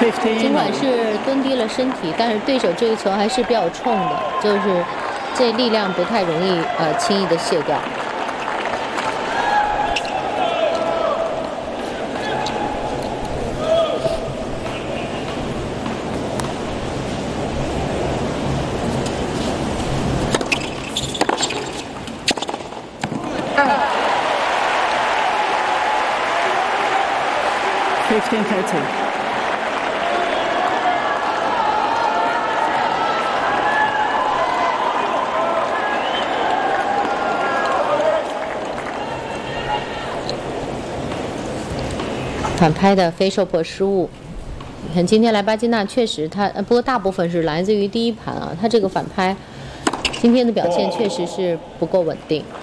尽管是蹲低了身体，但是对手这个球还是比较冲的，就是这力量不太容易轻易的卸掉。 15-13. 反拍的非受迫失误。你看今天莱巴金娜确实不过大部分是来自于第一盘啊，他这个反拍今天的表现确实是不够稳定。